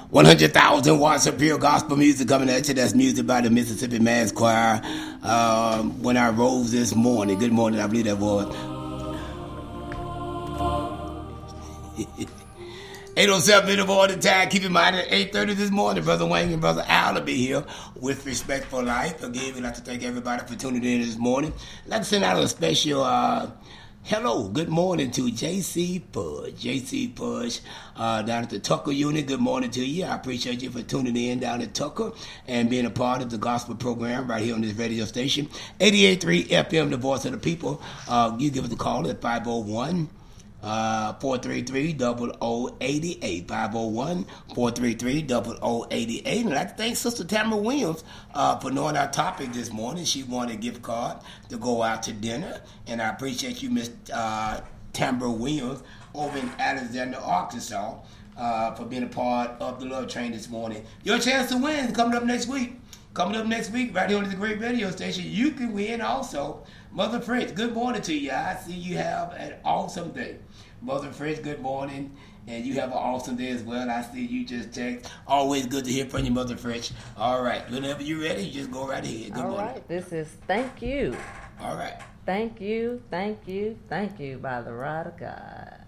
100,000 watts of pure gospel music coming at you. That's music by the Mississippi Mass Choir. When I rose this morning. Good morning, I believe that was. 8:07 in the morning time. Keep in mind at 8:30 this morning, Brother Wayne and Brother Al will be here with Respect for Life. Again, we'd like to thank everybody for tuning in this morning. I'd like to send out a special hello, good morning to JC Pudge. JC Pudge down at the Tucker unit. Good morning to you. I appreciate you for tuning in down at Tucker and being a part of the gospel program right here on this radio station. 88.3 FM, the voice of the people. You give us a call at 501 433-0088, 501-433-0088. And I'd like to thank Sister Tamara Williams for knowing our topic this morning. She won a gift card to go out to dinner, and I appreciate you, Miss Tamara Williams, over in Alexander, Arkansas, for being a part of the Love Train this morning. Your chance to win is coming up next week. Coming up next week, right here on the great radio station, you can win also. Mother French, good morning to you. I see you have an awesome day. Mother French, good morning. And you have an awesome day as well. I see you just text. Always good to hear from you, Mother French. All right. Whenever you're ready, you just go right ahead. Good morning. All right. This is Thank You. All right. Thank you, thank you, thank you by the Rod of God.